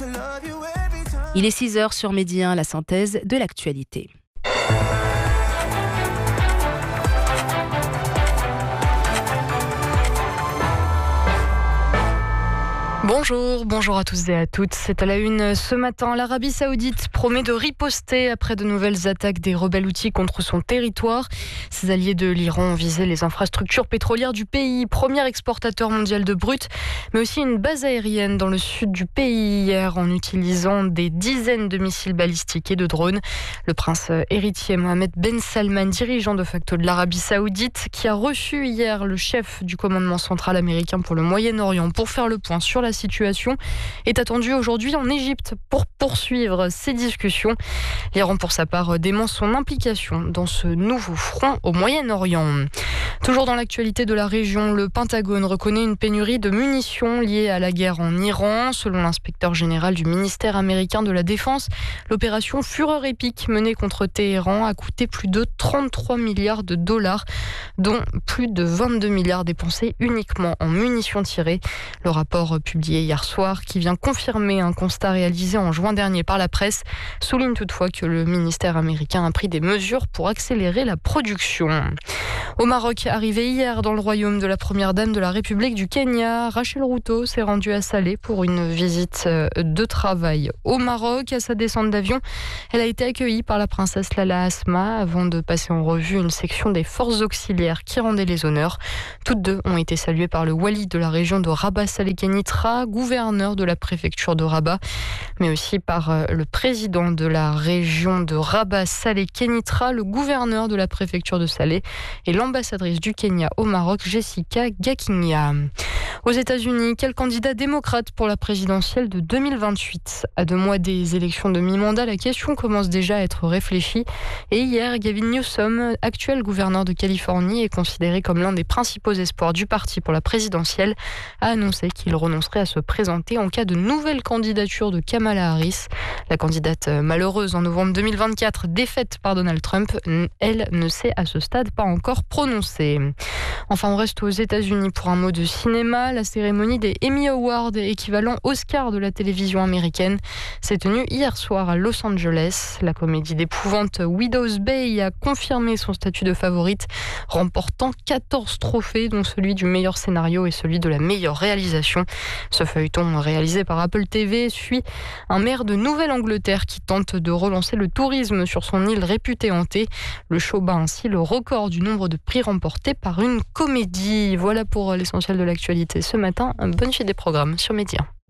Il est 6h sur Midi 1, la synthèse de l'actualité. Bonjour à tous et à toutes. C'est à la une ce matin. L'Arabie Saoudite promet de riposter après de nouvelles attaques des rebelles houthis contre son territoire. Ses alliés de l'Iran ont visé les infrastructures pétrolières du pays, premier exportateur mondial de brut, mais aussi une base aérienne dans le sud du pays hier en utilisant des dizaines de missiles balistiques et de drones. Le prince héritier Mohammed Ben Salman, dirigeant de facto de l'Arabie Saoudite, qui a reçu hier le chef du commandement central américain pour le Moyen-Orient pour faire le point sur la situation, est attendu aujourd'hui en Égypte pour poursuivre ces discussions. L'Iran, pour sa part, dément son implication dans ce nouveau front au Moyen-Orient. Toujours dans l'actualité de la région, le Pentagone reconnaît une pénurie de munitions liée à la guerre en Iran. Selon l'inspecteur général du ministère américain de la Défense, l'opération Fureur épique menée contre Téhéran a coûté plus de 33 milliards de dollars, dont plus de 22 milliards dépensés uniquement en munitions tirées. Le rapport publié hier soir, qui vient confirmer un constat réalisé en juin dernier par la presse, souligne toutefois que le ministère américain a pris des mesures pour accélérer la production. Au Maroc, arrivée hier dans le royaume de la première dame de la République du Kenya, Rachel Ruto s'est rendue à Salé pour une visite de travail au Maroc. À sa descente d'avion, elle a été accueillie par la princesse Lala Asma avant de passer en revue une section des forces auxiliaires qui rendait les honneurs. Toutes deux ont été saluées par le wali de la région de Rabat-Salé-Kénitra, gouverneur de la préfecture de Rabat, mais aussi par le président de la région de Rabat-Salé-Kénitra, le gouverneur de la préfecture de Salé et l'ambassadrice du Kenya au Maroc, Jessica Gakinya. Aux États-Unis, quel candidat démocrate pour la présidentielle de 2028 ? À 2 mois des élections de mi-mandat, la question commence déjà à être réfléchie. Et hier, Gavin Newsom, actuel gouverneur de Californie et considéré comme l'un des principaux espoirs du parti pour la présidentielle, a annoncé qu'il renoncerait à se présenter en cas de nouvelle candidature de Kamala Harris. La candidate malheureuse en novembre 2024, défaite par Donald Trump, elle ne s'est à ce stade pas encore prononcée. Enfin, on reste aux États-Unis pour un mot de cinéma. La cérémonie des Emmy Awards, équivalent Oscar de la télévision américaine, s'est tenue hier soir à Los Angeles. La comédie d'épouvante Widow's Bay a confirmé son statut de favorite, remportant 14 trophées, dont celui du meilleur scénario et celui de la meilleure réalisation. Ce feuilleton réalisé par Apple TV suit un maire de Nouvelle-Angleterre qui tente de relancer le tourisme sur son île réputée hantée. Le show bat ainsi le record du nombre de prix remportés par une comédie. Voilà pour l'essentiel de l'actualité ce matin. Bonne suite des programmes sur Midi 1.